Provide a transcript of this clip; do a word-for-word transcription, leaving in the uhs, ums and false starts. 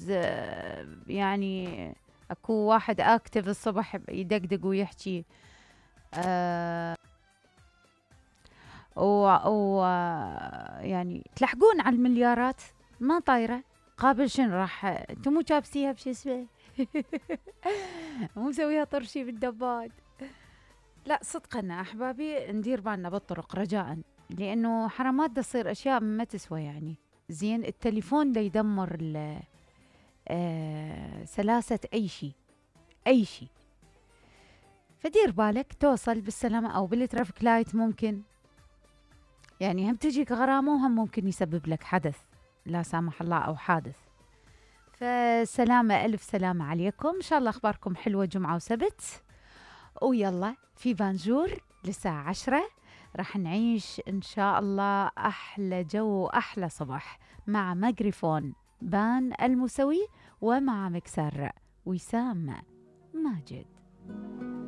يجوز آه، يعني اكو واحد اكتف الصبح يدقدق ويحكي، آه و, و يعني تلحقون على المليارات ما طايرة. قابل شنو راح انتم مو كابسيها بشي اسمه مو مسويها طرشي بالدبات. لا صدقا احبابي ندير بالنا بالطرق رجاء، لانه حرامات دا تصير اشياء ما تسوى يعني. زين التليفون دا يدمر ال- آه سلاسة اي شيء اي شيء. فدير بالك توصل بالسلامة، او بالترافيك لايت ممكن يعني هم تجيك غرامة وهم ممكن يسبب لك حدث لا سامح الله او حادث. فسلامة، ألف سلامة عليكم، إن شاء الله أخباركم حلوة جمعة وسبت. ويلا في بانجور للساعة عشرة راح نعيش إن شاء الله أحلى جو أحلى صباح مع ميكروفون بان الموسوي ومع مكسر وسام ماجد.